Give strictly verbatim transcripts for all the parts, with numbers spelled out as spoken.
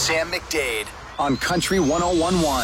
Sam McDade on Country one oh one point one.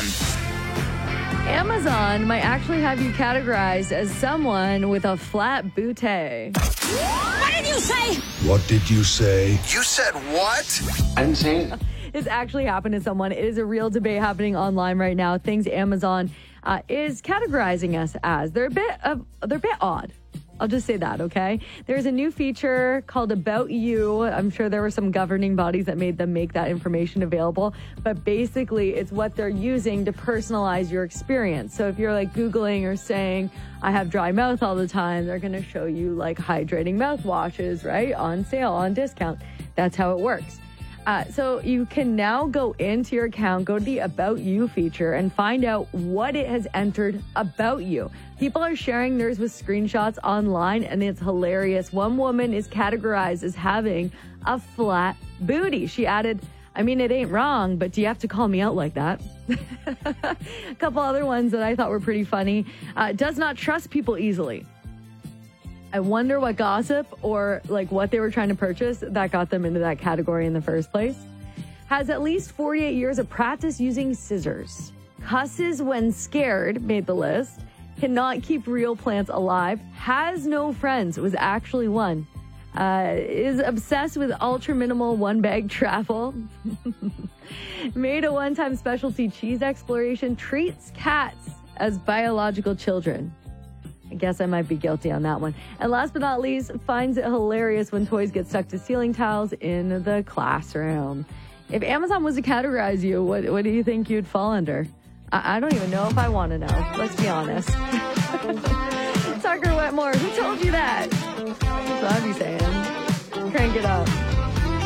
Amazon might actually have you categorized as someone with a flat booty. What did you say? What did you say? You said what? I didn't say it. It's actually happened to someone. It is a real debate happening online right now. Things Amazon uh, is categorizing us as. They're a bit of, they're a bit odd. I'll just say that, okay? There's a new feature called About You. I'm sure there were some governing bodies that made them make that information available. But basically, it's what they're using to personalize your experience. So if you're like Googling or saying, I have dry mouth all the time, they're going to show you like hydrating mouthwashes, right? On sale, on discount. That's how it works. Uh, so you can now go into your account, go to the About You feature, and find out what it has entered about you. People are sharing theirs with screenshots online, and it's hilarious. One woman is categorized as having a flat booty. She added, I mean, it ain't wrong, but do you have to call me out like that? A couple other ones that I thought were pretty funny. Uh, does not trust people easily. I wonder what gossip or like what they were trying to purchase that got them into that category in the first place. Has at least forty-eight years of practice using scissors. Cusses when scared made the list. Cannot keep real plants alive. Has no friends was actually one. Uh, is obsessed with ultra minimal one bag travel. Made a one-time specialty cheese exploration. Treats cats as biological children. I guess I might be guilty on that one. And last but not least, finds it hilarious when toys get stuck to ceiling tiles in the classroom. If Amazon was to categorize you, what what do you think you'd fall under? I, I don't even know if I want to know. Let's be honest. Tucker Wetmore, who told you that? That's what I'd be saying. Crank it up.